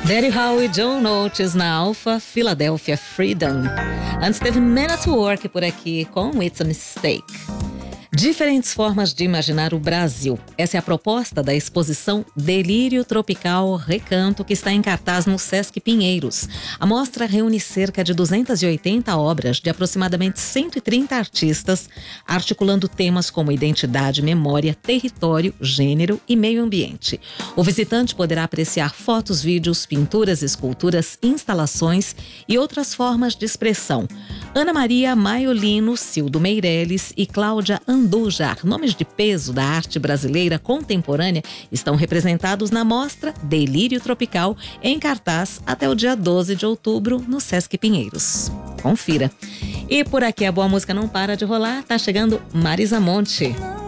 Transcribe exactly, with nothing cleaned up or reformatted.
Daddy Howe e John Oates na Alpha, Philadelphia Freedom. Antes teve Men at Work por aqui com It's a Mistake. Diferentes formas de imaginar o Brasil. Essa é a proposta da exposição Delírio Tropical Recanto, que está em cartaz no Sesc Pinheiros. A mostra reúne cerca de duzentas e oitenta obras de aproximadamente cento e trinta artistas, articulando temas como identidade, memória, território, gênero e meio ambiente. O visitante poderá apreciar fotos, vídeos, pinturas, esculturas, instalações e outras formas de expressão. Ana Maria Maiolino, Cildo Meirelles e Cláudia Andujar, nomes de peso da arte brasileira contemporânea, estão representados na mostra Delírio Tropical, em cartaz até o dia doze de outubro no Sesc Pinheiros. Confira. E por aqui a boa música não para de rolar, tá chegando Marisa Monte.